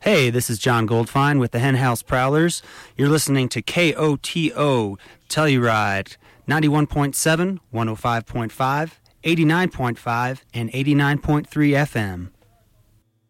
Hey, this is John Goldfine with the Henhouse Prowlers. You're listening to KOTO Telluride 91.7, 105.5, 89.5, and 89.3 FM.